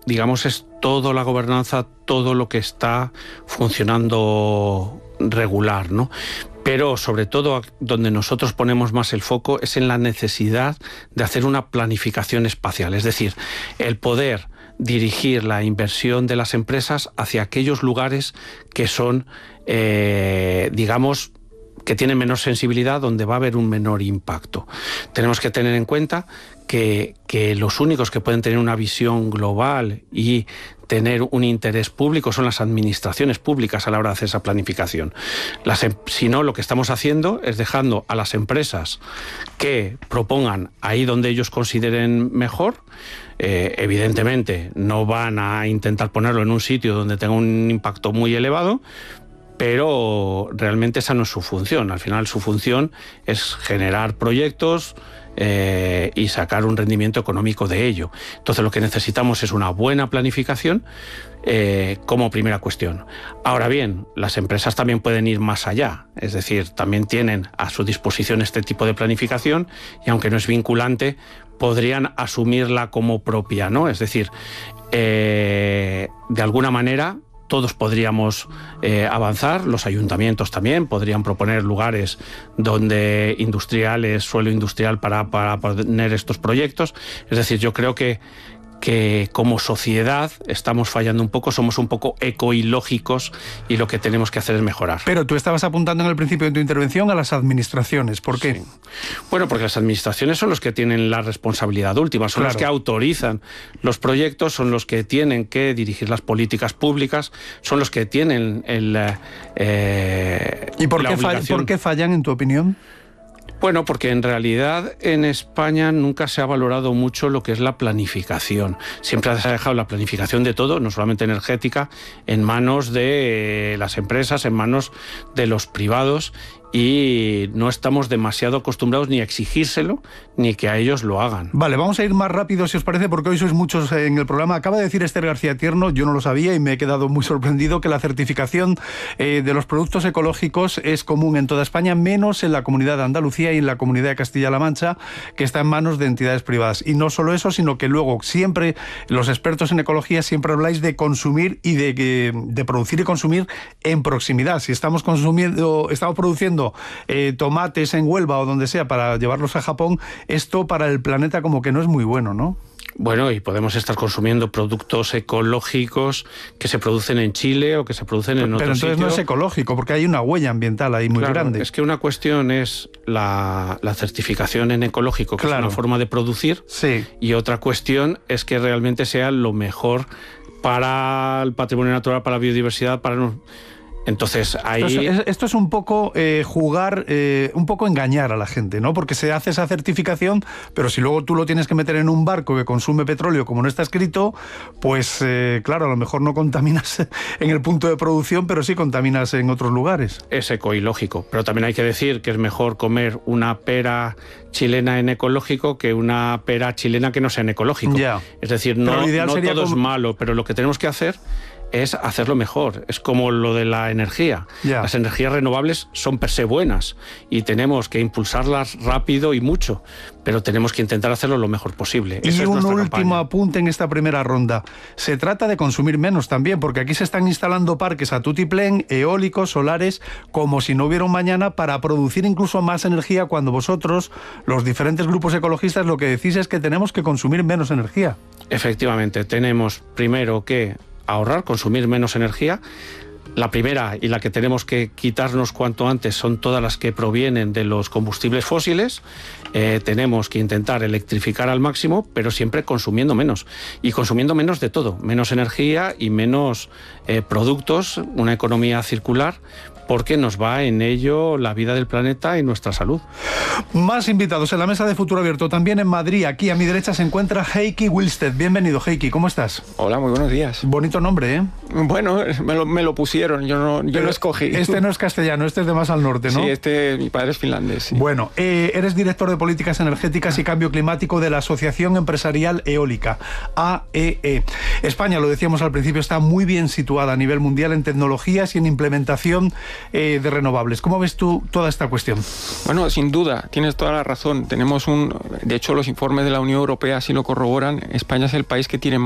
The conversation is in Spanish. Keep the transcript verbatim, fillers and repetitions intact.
digamos, es toda la gobernanza, todo lo que está funcionando regular, ¿no? Pero sobre todo donde nosotros ponemos más el foco es en la necesidad de hacer una planificación espacial, es decir, el poder dirigir la inversión de las empresas hacia aquellos lugares que son, eh, digamos, que tienen menor sensibilidad, donde va a haber un menor impacto. Tenemos que tener en cuenta que, que los únicos que pueden tener una visión global y tener un interés público son las administraciones públicas a la hora de hacer esa planificación. Las, si no, lo que estamos haciendo es dejando a las empresas que propongan ahí donde ellos consideren mejor. Eh, evidentemente no van a intentar ponerlo en un sitio donde tenga un impacto muy elevado, pero realmente esa no es su función. Al final su función es generar proyectos eh, y sacar un rendimiento económico de ello. Entonces lo que necesitamos es una buena planificación eh, como primera cuestión. Ahora bien, las empresas también pueden ir más allá, es decir, también tienen a su disposición este tipo de planificación y aunque no es vinculante, podrían asumirla como propia, ¿no? Es decir, eh, de alguna manera todos podríamos eh, avanzar, los ayuntamientos también podrían proponer lugares donde industriales, suelo industrial para, para poner estos proyectos. Es decir, yo creo que, que como sociedad estamos fallando un poco, somos un poco ecoilógicos y lo que tenemos que hacer es mejorar. Pero tú estabas apuntando en el principio de tu intervención a las administraciones, ¿por qué? Sí. Bueno, porque las administraciones son los que tienen la responsabilidad última, son claro. los que autorizan los proyectos, son los que tienen que dirigir las políticas públicas, son los que tienen el, eh, ¿Y por la qué, fall, por qué fallan, en tu opinión? Bueno, porque en realidad en España nunca se ha valorado mucho lo que es la planificación. Siempre se ha dejado la planificación de todo, no solamente energética, en manos de las empresas, en manos de los privados, y no estamos demasiado acostumbrados ni a exigírselo ni que a ellos lo hagan. Vale, vamos a ir más rápido si os parece, porque hoy sois muchos en el programa. Acaba de decir Esther García Tierno, yo no lo sabía y me he quedado muy sorprendido, que la certificación eh, de los productos ecológicos es común en toda España, menos en la Comunidad de Andalucía y en la Comunidad de Castilla-La Mancha, que está en manos de entidades privadas. Y no solo eso, sino que luego siempre los expertos en ecología siempre habláis de consumir y de, de producir y consumir en proximidad. Si estamos consumiendo, estamos produciendo Eh, tomates en Huelva o donde sea para llevarlos a Japón, esto para el planeta como que no es muy bueno, ¿no? Bueno, y podemos estar consumiendo productos ecológicos que se producen en Chile o que se producen en otros sitios. Pero entonces no es ecológico, porque hay una huella ambiental ahí muy claro, grande. Es que una cuestión es la, la certificación en ecológico, que claro. es una forma de producir, sí. y otra cuestión es que realmente sea lo mejor para el patrimonio natural, para la biodiversidad, para... Entonces, ahí... Esto es, esto es un poco eh, jugar, eh, un poco engañar a la gente, ¿no? Porque se hace esa certificación, pero si luego tú lo tienes que meter en un barco que consume petróleo, como no está escrito, pues eh, claro, a lo mejor no contaminas en el punto de producción, pero sí contaminas en otros lugares. Es ecoilógico, pero también hay que decir que es mejor comer una pera chilena en ecológico que una pera chilena que no sea en ecológico. Ya. Es decir, no, no todo como... es malo, pero lo que tenemos que hacer es hacerlo mejor. Es como lo de la energía. Yeah. Las energías renovables son per se buenas y tenemos que impulsarlas rápido y mucho, pero tenemos que intentar hacerlo lo mejor posible. Y Esa es un último campaña. apunte en esta primera ronda. Se trata de consumir menos también, porque aquí se están instalando parques a tutiplén, eólicos, solares, como si no hubiera un mañana, para producir incluso más energía, cuando vosotros, los diferentes grupos ecologistas, lo que decís es que tenemos que consumir menos energía. Efectivamente, tenemos primero que ahorrar, consumir menos energía. La primera y la que tenemos que quitarnos cuanto antes son todas las que provienen de los combustibles fósiles. Eh, tenemos que intentar electrificar al máximo, pero siempre consumiendo menos. Y consumiendo menos de todo, menos energía y menos eh, productos, una economía circular, porque nos va en ello la vida del planeta y nuestra salud. Más invitados en la mesa de Futuro Abierto, también en Madrid. Aquí a mi derecha se encuentra Heikki Willstedt. Bienvenido, Heikki, ¿cómo estás? Hola, muy buenos días. Bonito nombre, ¿eh? Bueno, me lo, me lo pusieron, yo no, yo lo escogí. Este no es castellano, este es de más al norte, ¿no? Sí, este, mi padre es finlandés. Sí. Bueno, eh, eres director de Políticas Energéticas y Cambio Climático de la Asociación Empresarial Eólica, A E E. España, lo decíamos al principio, está muy bien situada a nivel mundial en tecnologías y en implementación eh, de renovables. ¿Cómo ves tú toda esta cuestión? Bueno, sin duda, tienes toda la razón. Tenemos un... De hecho, los informes de la Unión Europea sí lo corroboran. España es el país que tiene